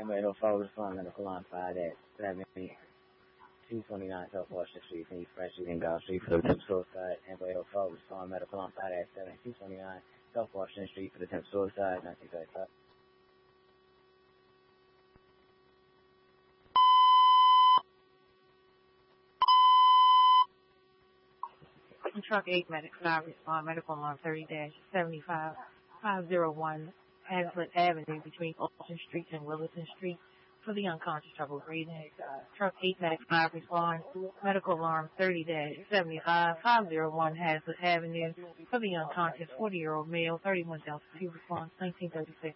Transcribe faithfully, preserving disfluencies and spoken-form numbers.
Ambulance eight oh four, respond medical line five at seven two twenty-nine South Washington Street, East Fresh Street, and Gulf Street for the attempt suicide. Ambulance eight oh four, respond medical line five at seven two twenty-nine South Washington Street for the attempt suicide, nineteen thirty-five. Truck eight Medic five, respond medical alarm thirty dash seventy-five five oh one Hazlitt Avenue between Ocean Street and Williston Street for the unconscious trouble breathing. Uh, truck eight Medic five, respond medical alarm thirty dash seventy-five five oh one Hazlitt Avenue for the unconscious forty-year-old male, thirty-one Delta two, response nineteen thirty-six.